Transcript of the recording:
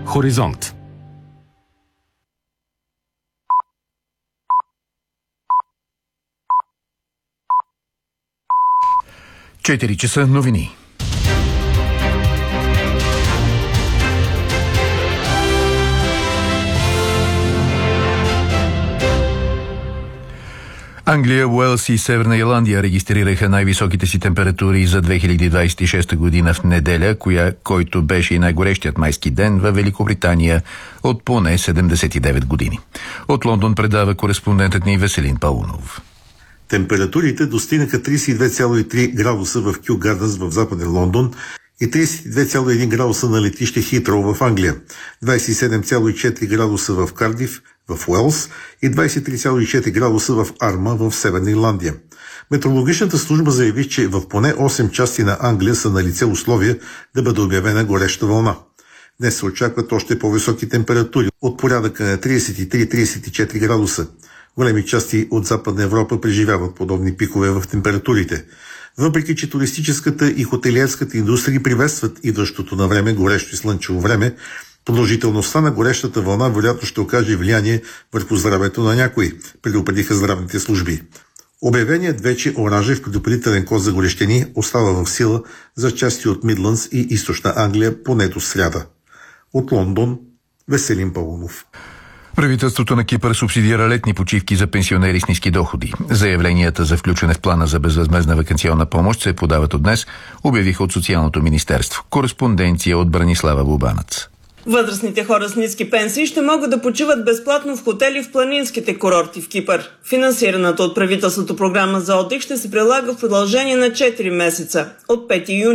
Хоризонт. Четири часа новини. Англия, Уелс и Северна Ирландия регистрираха най-високите си температури за 2026 година в неделя, който беше и най-горещият майски ден във Великобритания от поне 79 години. От Лондон предава кореспондентът ни Веселин Паунов. Температурите достигнаха 32,3 градуса в Кю Гарденс в западен Лондон и 32,1 градуса на летище Хитроу в Англия, 27,4 градуса в Кардиф в Уелс и 23,4 градуса в Арма в Северна Ирландия. Метеорологичната служба заяви, че в поне 8 части на Англия са налице условия да бъде обявена гореща вълна. Днес се очакват още по-високи температури от порядъка на 33-34 градуса. Големи части от Западна Европа преживяват подобни пикове в температурите. Въпреки че туристическата и хотелиерската индустрии приветстват идващото на време горещо и слънчево време, продължителността на горещата вълна вероятно ще окаже влияние върху здравето на някои, предупредиха здравните служби. Обявеният вече оранжев предупредителен код за горещини остава в сила за части от Мидландс и Източна Англия поне до сряда. От Лондон, Веселин Паунов. Правителството на Кипър субсидира летни почивки за пенсионери с ниски доходи. Заявленията за включване в плана за безвъзмездна ваканционна помощ се подават от днес, обявиха от Социалното министерство. Кореспонденция от Бранислава Бубанец. Възрастните хора с ниски пенсии ще могат да почиват безплатно в хотели в планинските курорти в Кипър. Финансираната от правителството програма за отдих ще се прилага в продължение на 4 месеца, от 5 юни